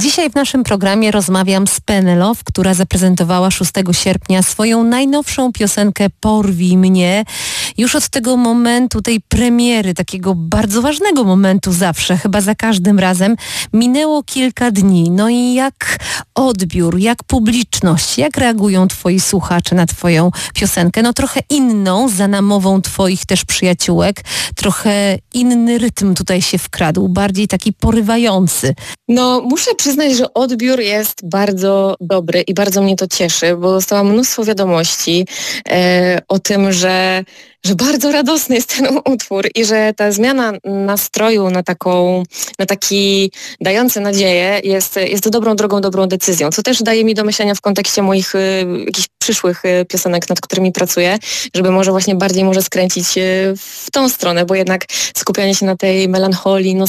Dzisiaj w naszym programie rozmawiam z Penelope, która zaprezentowała 6 sierpnia swoją najnowszą piosenkę Porwij mnie. Już od tego momentu, tej premiery, takiego bardzo ważnego momentu zawsze, chyba za każdym razem, minęło kilka dni. No i jak odbiór, jak publiczność, jak reagują twoi słuchacze na twoją piosenkę? No trochę inną, za namową twoich też przyjaciółek, trochę inny rytm tutaj się wkradł, bardziej taki porywający. No, muszę przyznać, że odbiór jest bardzo dobry i bardzo mnie to cieszy, bo dostałam mnóstwo wiadomości o tym, że bardzo radosny jest ten utwór i że ta zmiana nastroju na taki dający nadzieję jest dobrą drogą, dobrą decyzją, co też daje mi do myślenia w kontekście moich jakichś przyszłych piosenek, nad którymi pracuję, żeby może właśnie bardziej skręcić w tą stronę, bo jednak skupianie się na tej melancholii,